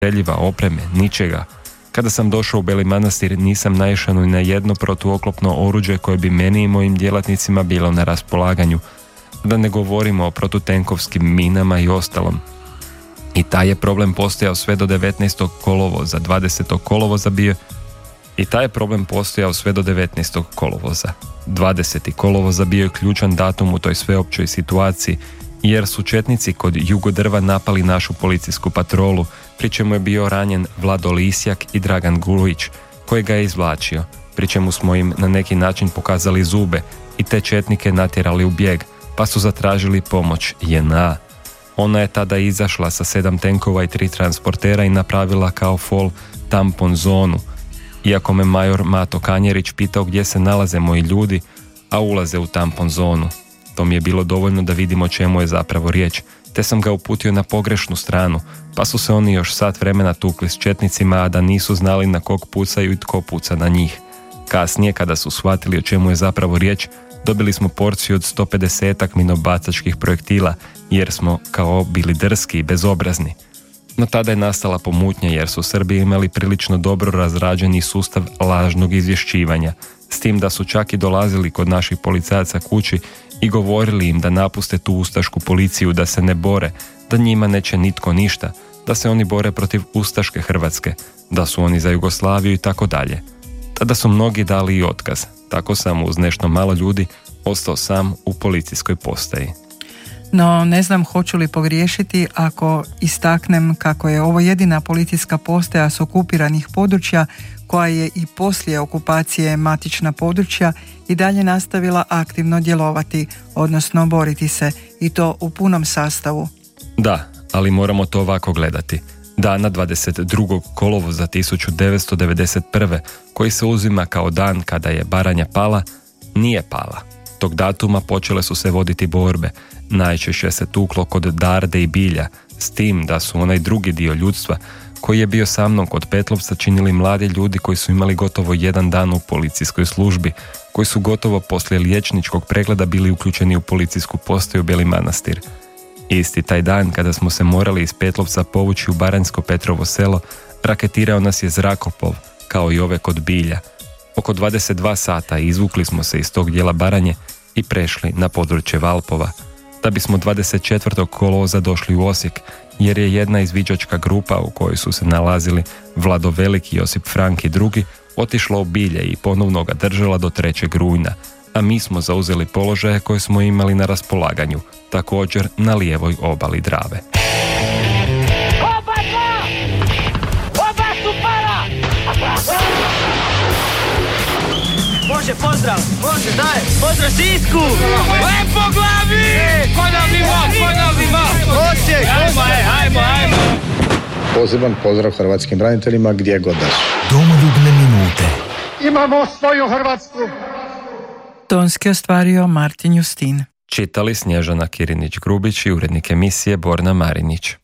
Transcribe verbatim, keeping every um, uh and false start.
streljiva, opreme, ničega. Kada sam došao u Beli Manastir nisam naišao ni na jedno protuoklopno oruđe koje bi meni i mojim djelatnicima bilo na raspolaganju, da ne govorimo o protutenkovskim minama i ostalom. I taj je problem postojao sve do devetnaestog kolovoza, dvadesetog kolovoza bio i taj je problem postojao sve do devetnaestog kolovoza. dvadeseti kolovoza bio je ključan datum u toj sveopćoj situaciji, jer su četnici kod Jugodrva napali našu policijsku patrolu, pri čemu je bio ranjen Vlado Lisjak i Dragan Gulić, koji ga je izvlačio, pri čemu smo im na neki način pokazali zube i te četnike natjerali u bijeg, pa su zatražili pomoć J N A. Ona je tada izašla sa sedam tenkova i tri transportera i napravila kao fol tampon zonu. Iako me major Mato Kanjerić pitao gdje se nalaze moji ljudi, a ulaze u tampon zonu. To mi je bilo dovoljno da vidimo o čemu je zapravo riječ, te sam ga uputio na pogrešnu stranu, pa su se oni još sat vremena tukli s četnicima, a da nisu znali na kog pucaju i tko puca na njih. Kasnije, kada su shvatili o čemu je zapravo riječ, dobili smo porciju od sto pedesetak minobacačkih projektila, jer smo kao bili drski i bezobrazni. No tada je nastala pomutnja jer su Srbi imali prilično dobro razrađeni sustav lažnog izvješćivanja, s tim da su čak i dolazili kod naših policajaca kući i govorili im da napuste tu ustašku policiju, da se ne bore, da njima neće nitko ništa, da se oni bore protiv ustaške Hrvatske, da su oni za Jugoslaviju i tako dalje. Tada su mnogi dali i otkaz, tako sam uz nešto malo ljudi ostao sam u policijskoj postaji. No, ne znam hoću li pogriješiti ako istaknem kako je ovo jedina policijska postaja s okupiranih područja koja je i poslije okupacije matična područja i dalje nastavila aktivno djelovati, odnosno boriti se, i to u punom sastavu. Da, ali moramo to ovako gledati. Dana dvadeset drugog kolovoza tisuću devetsto devedeset prve, koji se uzima kao dan kada je Baranja pala, nije pala. Tog datuma počele su se voditi borbe, najčešće se tuklo kod Darde i Bilja, s tim da su onaj drugi dio ljudstva, koji je bio sa mnom kod Petlovca, činili mladi ljudi koji su imali gotovo jedan dan u policijskoj službi, koji su gotovo poslije liječničkog pregleda bili uključeni u policijsku postaju Beli Manastir. Isti taj dan, kada smo se morali iz Petlovca povući u Baranjsko Petrovo selo, raketirao nas je zrakoplov, kao i ove kod Bilja. Oko dvadeset dva sata izvukli smo se iz tog dijela Baranje i prešli na područje Valpova, da bismo dvadeset četvrtog kolovoza došli u Osijek, jer je jedna izviđačka grupa u kojoj su se nalazili Vlado Veliki, Josip Frank i drugi otišla u Bilje i ponovno ga držala do trećeg rujna, a mi smo zauzeli položaje koje smo imali na raspolaganju, također na lijevoj obali Drave. Oba dva! Oba su para! Može, pozdrav! Može, daj! Pozdrav Sisku! Lepo glavi! Ko nam ima? Ko nam ima? Osijek! Ajmo, ajmo, ajmo! Poseban pozdrav hrvatskim braniteljima gdje god da su. Domoljubne minute. Imamo svoju Hrvatsku! Tonski ostvario Martin Justin. Čitali Snježana Kirinić-Grubić i urednik emisije Borna Marinić.